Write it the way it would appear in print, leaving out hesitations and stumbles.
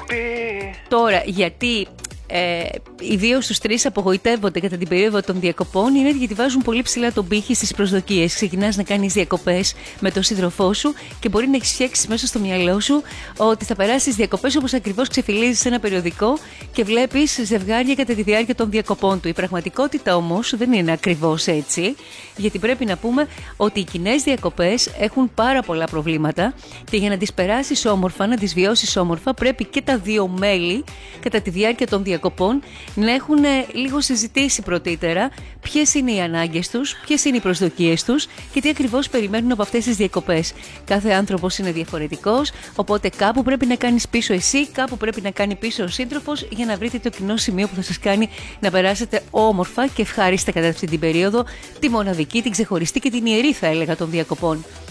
Τώρα, γιατί οι 2 στους 3 απογοητεύονται κατά την περίοδο των διακοπών, είναι γιατί βάζουν πολύ ψηλά τον πύχη στις προσδοκίες. Ξεκινάς να κάνεις διακοπές με τον σύντροφό σου και μπορεί να έχεις φτιάξει μέσα στο μυαλό σου ότι θα περάσεις διακοπές όπως ακριβώς ξεφυλίζεις σε ένα περιοδικό και βλέπεις ζευγάρια κατά τη διάρκεια των διακοπών του. Η πραγματικότητα όμως δεν είναι ακριβώς έτσι, γιατί πρέπει να πούμε ότι οι κοινές διακοπές έχουν πάρα πολλά προβλήματα και για να τις περάσεις όμορφα, να τις βιώσεις όμορφα, πρέπει και τα 2 μέλη κατά τη διάρκεια των διακοπών να έχουν λίγο συζητήσει πρωτήτερα ποιες είναι οι ανάγκες τους, ποιες είναι οι προσδοκίες τους και τι ακριβώς περιμένουν από αυτές τις διακοπές. Κάθε άνθρωπος είναι διαφορετικός, οπότε κάπου πρέπει να κάνεις πίσω εσύ, κάπου πρέπει να κάνει πίσω ο σύντροφος για να βρείτε το κοινό σημείο που θα σας κάνει να περάσετε όμορφα και ευχάριστα κατά αυτή την περίοδο, τη μοναδική, την ξεχωριστή και την ιερή θα έλεγα των διακοπών.